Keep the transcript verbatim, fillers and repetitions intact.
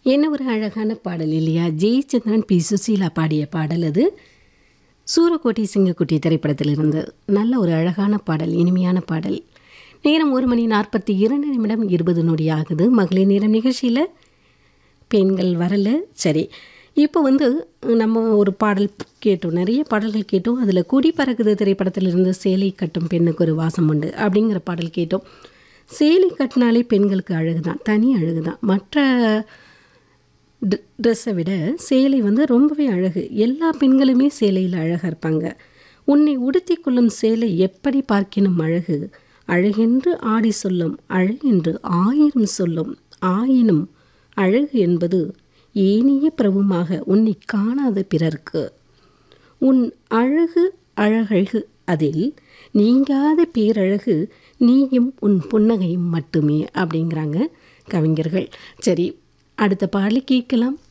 என்ன ஒரு அழகான பாடல் இல்லையா? ஜெயச்சந்திரன், பி சுசீலா பாடிய பாடல் அது. சூரக்கோட்டை சிங்கக்குட்டி திரைப்படத்தில் இருந்து நல்ல ஒரு அழகான பாடல், இனிமையான பாடல். நேரம் ஒரு மணி நாற்பத்தி இரண்டு நிமிடம் இருபது நொடி ஆகுது. மகளிர் நேரம் நிகழ்ச்சியில் பெண்கள் வரல. சரி, இப்போ வந்து நம்ம ஒரு பாடல் கேட்டோம், நிறைய பாடல்கள் கேட்டோம். அதில் கொடி பறக்குது திரைப்படத்திலிருந்து சேலை கட்டும் பெண்ணுக்கு ஒரு வாசம் உண்டு அப்படிங்கிற பாடல் கேட்டோம். சேலை கட்டினாலே பெண்களுக்கு அழகு தான், தனி அழகு தான். மற்ற ட்ரெஸ்ஸை விட சேலை வந்து ரொம்பவே அழகு. எல்லா பெண்களுமே சேலையில் அழகாக இருப்பாங்க. உன்னை உடுத்தி கொள்ளும் சேலை எப்படி பார்க்கினும் அழகு, அழகென்று ஆடி சொல்லும் அழகென்று ஆயிரம் சொல்லும், ஆயினும் அழகு என்பது ஏனிய பிரபுமாக உன்னை காணாத பிறர்க்கு. உன் அழகு அழகழகு அதில் நீங்காத பேரழகு நீயும் உன் புன்னகையும் மட்டுமே அப்படிங்கிறாங்க கவிஞர்கள். சரி, அடுத்த பாடலை கேட்கலாம்.